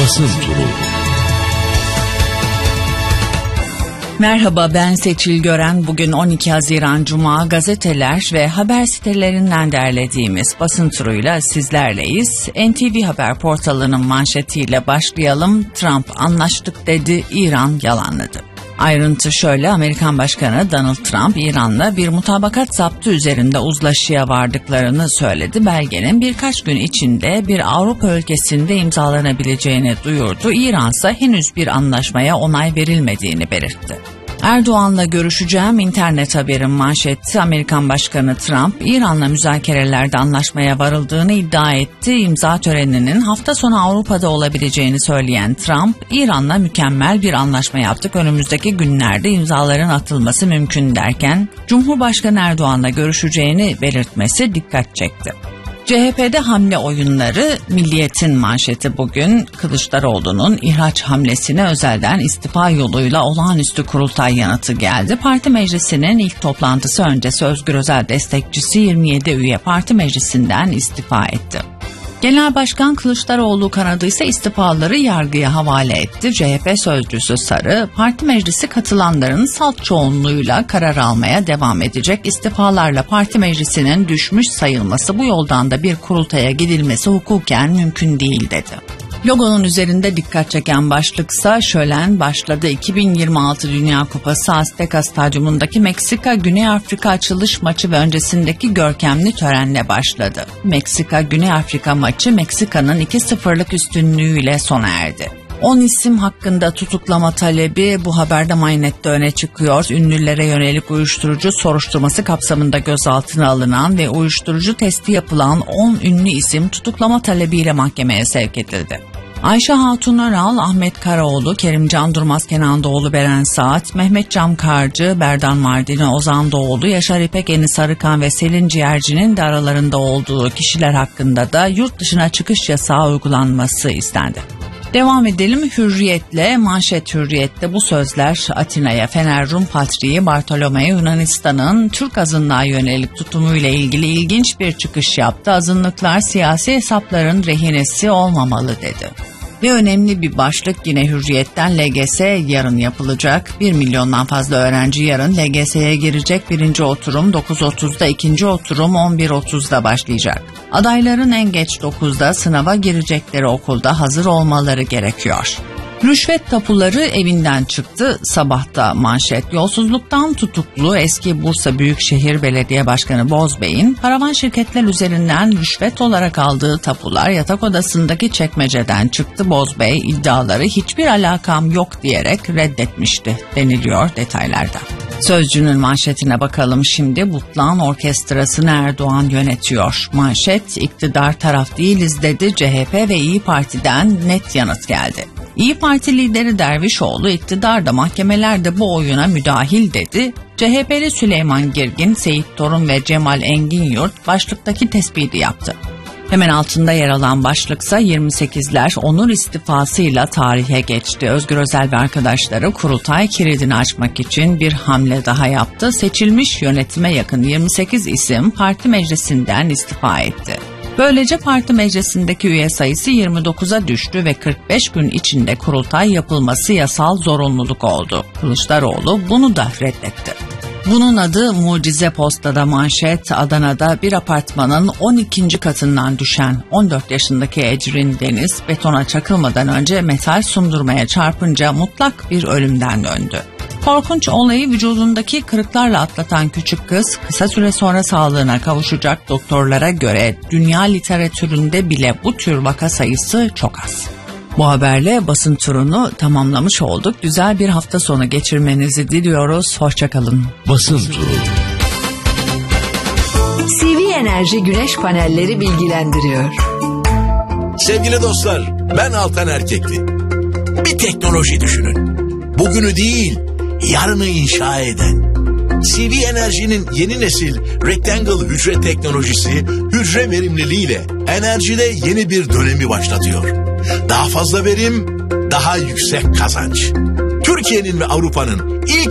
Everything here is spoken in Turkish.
Basın Turu. Merhaba, ben Seçil Gören. Bugün 12 Haziran Cuma, gazeteler ve haber sitelerinden derlediğimiz basın turuyla sizlerleyiz. NTV Haber portalının manşetiyle başlayalım. Trump anlaştık dedi, İran yalanladı. Ayrıntı şöyle: Amerikan Başkanı Donald Trump, İran'la bir mutabakat zaptı üzerinde uzlaşıya vardıklarını söyledi. Belgenin birkaç gün içinde bir Avrupa ülkesinde imzalanabileceğini duyurdu. İran ise henüz bir anlaşmaya onay verilmediğini belirtti. Erdoğan'la görüşeceğim internet haberin manşeti: Amerikan Başkanı Trump, İran'la müzakerelerde anlaşmaya varıldığını iddia etti. İmza töreninin hafta sonu Avrupa'da olabileceğini söyleyen Trump, İran'la mükemmel bir anlaşma yaptık, önümüzdeki günlerde imzaların atılması mümkün derken, Cumhurbaşkanı Erdoğan'la görüşeceğini belirtmesi dikkat çekti. CHP'de hamle oyunları, Milliyet'in manşeti bugün. Kılıçdaroğlu'nun ihraç hamlesine özelden istifa yoluyla olağanüstü kurultay yanıtı geldi. Parti meclisinin ilk toplantısı öncesi Özgür Özel destekçisi 27 üye parti meclisinden istifa etti. Genel Başkan Kılıçdaroğlu kanadı ise istifaları yargıya havale etti. CHP sözcüsü Sarı, parti meclisi katılanların salt çoğunluğuyla karar almaya devam edecek. İstifalarla parti meclisinin düşmüş sayılması, bu yoldan da bir kurultaya gidilmesi hukuken mümkün değil dedi. Logonun üzerinde dikkat çeken başlıksa şölen başladı. 2026 Dünya Kupası Azteca Stadyumundaki Meksika-Güney Afrika açılış maçı ve öncesindeki görkemli törenle başladı. Meksika-Güney Afrika maçı Meksika'nın 2-0'lık üstünlüğüyle sona erdi. 10 isim hakkında tutuklama talebi bu haberde manşette öne çıkıyor. Ünlülere yönelik uyuşturucu soruşturması kapsamında gözaltına alınan ve uyuşturucu testi yapılan 10 ünlü isim tutuklama talebiyle mahkemeye sevk edildi. Ayşe Hatun Aral, Ahmet Karaoğlu, Kerimcan Durmaz, Kenan Doğulu, Beren Saat, Mehmet Camkarcı, Berdan Mardini, Ozan Doğulu, Yaşar İpek, Enis Arıkan ve Selin Ciğerci'nin de aralarında olduğu kişiler hakkında da yurt dışına çıkış yasağı uygulanması istendi. Devam edelim Hürriyet'le. Manşet Hürriyet'te bu sözler Atina'ya. Fener Rum Patriği Bartolomeo Yunanistan'ın Türk azınlığa yönelik tutumuyla ilgili ilginç bir çıkış yaptı. Azınlıklar siyasi hesapların rehinesi olmamalı dedi. Ve önemli bir başlık yine Hürriyet'ten: LGS yarın yapılacak. 1 milyondan fazla öğrenci yarın LGS'ye girecek. Birinci oturum 9.30'da, ikinci oturum 11.30'da başlayacak. Adayların en geç 9'da sınava girecekleri okulda hazır olmaları gerekiyor. Rüşvet tapuları evinden çıktı. Sabahta manşet: yolsuzluktan tutuklu eski Bursa Büyükşehir Belediye Başkanı Bozbey'in paravan şirketler üzerinden rüşvet olarak aldığı tapular yatak odasındaki çekmeceden çıktı. Bozbey iddiaları hiçbir alakam yok diyerek reddetmişti deniliyor detaylarda. Sözcü'nün manşetine bakalım şimdi. Butlan Orkestrası'nı Erdoğan yönetiyor. Manşet: iktidar taraf değiliz dedi. CHP ve İyi Parti'den net yanıt geldi. İyi Parti lideri Dervişoğlu, iktidar da mahkemeler de bu oyuna müdahil dedi. CHP'li Süleyman Girgin, Seyit Torun ve Cemal Enginyurt başlıktaki tespiti yaptı. Hemen altında yer alan başlıksa 28'ler onur istifasıyla tarihe geçti. Özgür Özel ve arkadaşları kurultay kilidini açmak için bir hamle daha yaptı. Seçilmiş yönetime yakın 28 isim parti meclisinden istifa etti. Böylece parti meclisindeki üye sayısı 29'a düştü ve 45 gün içinde kurultay yapılması yasal zorunluluk oldu. Kılıçdaroğlu bunu da reddetti. Bunun adı mucize. Postada manşet: Adana'da bir apartmanın 12. katından düşen 14 yaşındaki Ecrin Deniz, betona çakılmadan önce metal sundurmaya çarpınca mutlak bir ölümden döndü. Korkunç olayı vücudundaki kırıklarla atlatan küçük kız kısa süre sonra sağlığına kavuşacak. Doktorlara göre dünya literatüründe bile bu tür vaka sayısı çok az. Bu haberle basın turunu tamamlamış olduk. Güzel bir hafta sonu geçirmenizi diliyoruz. Hoşçakalın. Basın turu. CV Enerji Güneş Panelleri bilgilendiriyor. Sevgili dostlar, ben Altan Erkekli. Bir teknoloji düşünün. Bugünü değil, yarını inşa eden. CV Enerji'nin yeni nesil Rectangle hücre teknolojisi, hücre verimliliğiyle enerjide yeni bir dönemi başlatıyor. Daha fazla verim, daha yüksek kazanç. Türkiye'nin ve Avrupa'nın ilk